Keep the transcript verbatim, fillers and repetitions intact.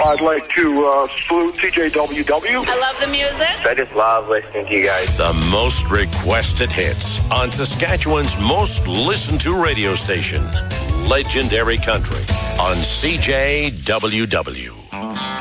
I'd like to uh, salute T J W W. I love the music. I just love listening to you guys. The most requested hits on Saskatchewan's most listened to radio station, Legendary Country, on C J W W.